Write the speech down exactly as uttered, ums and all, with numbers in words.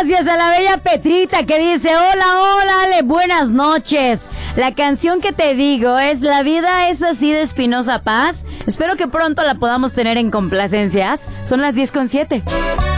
Gracias a la bella Petrita que dice, hola, hola, Ale, buenas noches. La canción que te digo es La vida es así de Espinosa Paz. Espero que pronto la podamos tener en complacencias. Son las diez con siete.